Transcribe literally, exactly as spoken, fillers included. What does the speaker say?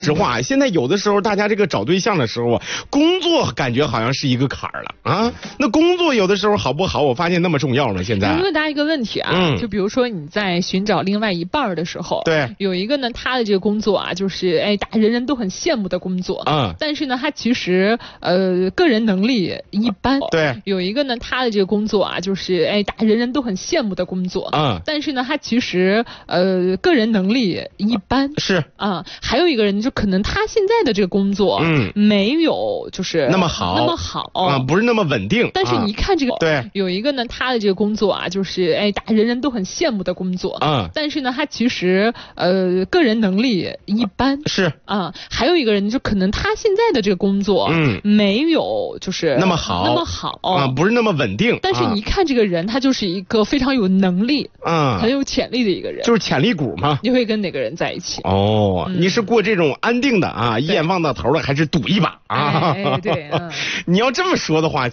实话，现在有的时候大家这个找对象的时候啊，工作感觉好像是一个坎儿了啊。那工作有的时候好不好，我发现那么重要吗？现在我问大家一个问题啊，嗯、就比如说你在寻找另外一半的时候， 对， 有一个呢，他的这个工作啊，就是哎，大人人都很羡慕的工作，嗯，但是呢，他其实呃个人能力一般， 对， 有一个呢，他的这个工作啊，就是哎，大人人都很羡慕的工作，嗯，但是呢，他其实呃个人能力一般， 是啊、嗯，还有一个人就可能他现在的这个工作，嗯，没有就是那么好， 那么好啊，不是那么稳定。 但是你一看这个， 啊、对， 有一个呢，他的这个工作啊，就是哎，大人人都很羡慕的工作，嗯，但是呢，他其实呃个人能力一般， 是啊、嗯，还有一个人就可能他现在的这个工作，嗯，没有就是那么好， 那么好， 啊，不是那么稳定。 但是你一看这个人，他就是一个非常有能力，嗯，很有潜力的一个人， 就是潜力股嘛。 你会跟哪个人在一起？ 哦，嗯、你是过这种安定的啊，一眼望到头的，还是赌一把啊？ 哎，对，嗯， 你要这么说的话。